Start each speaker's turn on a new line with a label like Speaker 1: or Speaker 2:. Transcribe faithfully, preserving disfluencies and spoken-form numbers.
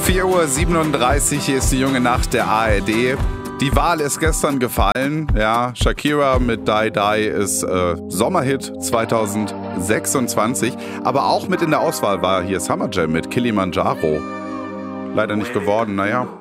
Speaker 1: vier Uhr siebenunddreißig, hier ist die junge Nacht der A R D. Die Wahl ist gestern gefallen. Ja, Shakira mit Die Die ist äh, Sommerhit zwanzig sechsundzwanzig. Aber auch mit in der Auswahl war hier Summer Jam mit Kilimanjaro. Leider nicht geworden, naja.